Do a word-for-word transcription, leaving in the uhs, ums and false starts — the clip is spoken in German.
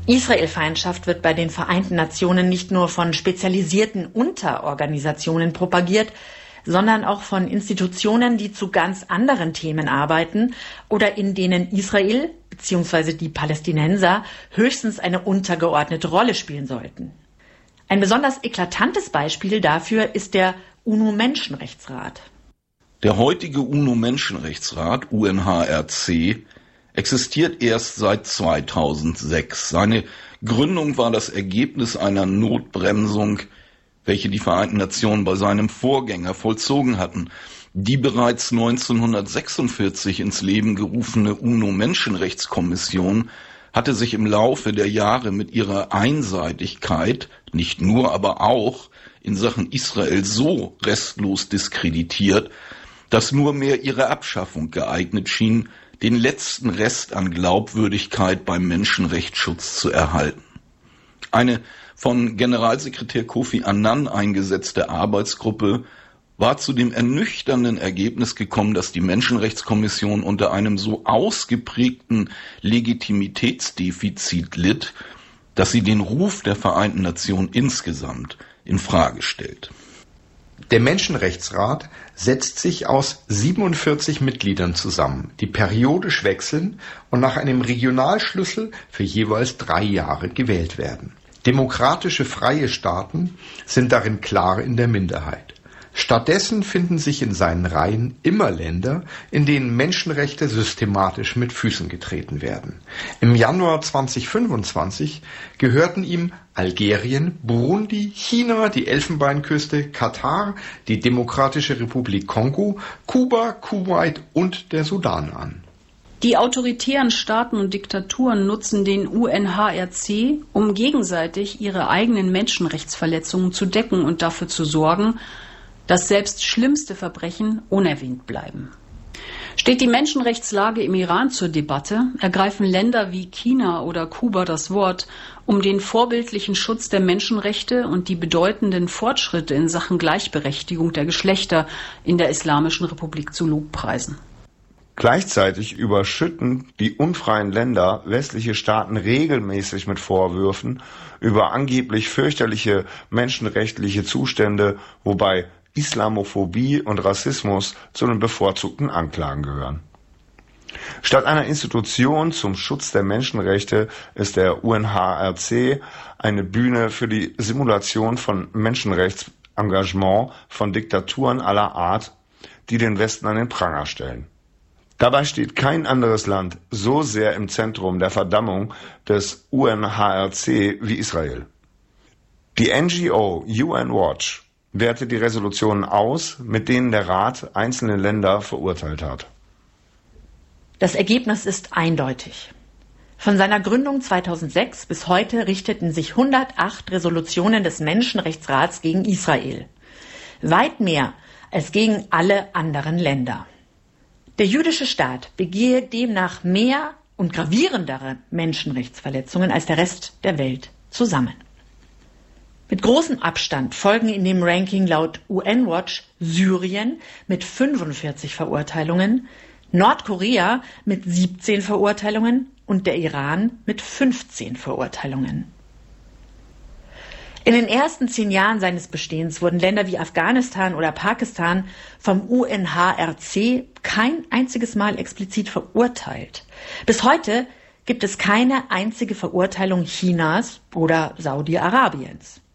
Israel-Feindschaft wird bei den Vereinten Nationen nicht nur von spezialisierten Unterorganisationen propagiert, sondern auch von Institutionen, die zu ganz anderen Themen arbeiten oder in denen Israel bzw. die Palästinenser höchstens eine untergeordnete Rolle spielen sollten. Ein besonders eklatantes Beispiel dafür ist der UNO-Menschenrechtsrat. Der heutige UNO-Menschenrechtsrat, U N H R C, existiert erst seit zweitausendsechs. Seine Gründung war das Ergebnis einer Notbremsung, welche die Vereinten Nationen bei seinem Vorgänger vollzogen hatten. Die bereits neunzehnhundertsechsundvierzig ins Leben gerufene UNO-Menschenrechtskommission hatte sich im Laufe der Jahre mit ihrer Einseitigkeit, nicht nur, aber auch in Sachen Israel so restlos diskreditiert, dass nur mehr ihre Abschaffung geeignet schien, den letzten Rest an Glaubwürdigkeit beim Menschenrechtsschutz zu erhalten. Eine von Generalsekretär Kofi Annan eingesetzte Arbeitsgruppe war zu dem ernüchternden Ergebnis gekommen, dass die Menschenrechtskommission unter einem so ausgeprägten Legitimitätsdefizit litt, dass sie den Ruf der Vereinten Nationen insgesamt in Frage stellt. Der Menschenrechtsrat setzt sich aus siebenundvierzig Mitgliedern zusammen, die periodisch wechseln und nach einem Regionalschlüssel für jeweils drei Jahre gewählt werden. Demokratische freie Staaten sind darin klar in der Minderheit. Stattdessen finden sich in seinen Reihen immer Länder, in denen Menschenrechte systematisch mit Füßen getreten werden. Im Januar zweitausendfünfundzwanzig gehörten ihm Algerien, Burundi, China, die Elfenbeinküste, Katar, die Demokratische Republik Kongo, Kuba, Kuwait und der Sudan an. Die autoritären Staaten und Diktaturen nutzen den U N H R C, um gegenseitig ihre eigenen Menschenrechtsverletzungen zu decken und dafür zu sorgen, dass selbst schlimmste Verbrechen unerwähnt bleiben. Steht die Menschenrechtslage im Iran zur Debatte, ergreifen Länder wie China oder Kuba das Wort, um den vorbildlichen Schutz der Menschenrechte und die bedeutenden Fortschritte in Sachen Gleichberechtigung der Geschlechter in der Islamischen Republik zu lobpreisen. Gleichzeitig überschütten die unfreien Länder westliche Staaten regelmäßig mit Vorwürfen über angeblich fürchterliche menschenrechtliche Zustände, wobei Islamophobie und Rassismus zu den bevorzugten Anklagen gehören. Statt einer Institution zum Schutz der Menschenrechte ist der U N H R C eine Bühne für die Simulation von Menschenrechtsengagement von Diktaturen aller Art, die den Westen an den Pranger stellen. Dabei steht kein anderes Land so sehr im Zentrum der Verdammung des U N H R C wie Israel. Die N G O U N Watch wertet die Resolutionen aus, mit denen der Rat einzelne Länder verurteilt hat. Das Ergebnis ist eindeutig. Von seiner Gründung zweitausendsechs bis heute richteten sich hundertacht Resolutionen des Menschenrechtsrats gegen Israel. Weit mehr als gegen alle anderen Länder. Der jüdische Staat begehe demnach mehr und gravierendere Menschenrechtsverletzungen als der Rest der Welt zusammen. Mit großem Abstand folgen in dem Ranking laut U N Watch Syrien mit fünfundvierzig Verurteilungen, Nordkorea mit siebzehn Verurteilungen und der Iran mit fünfzehn Verurteilungen. In den ersten zehn Jahren seines Bestehens wurden Länder wie Afghanistan oder Pakistan vom U N H R C kein einziges Mal explizit verurteilt. Bis heute gibt es keine einzige Verurteilung Chinas oder Saudi-Arabiens.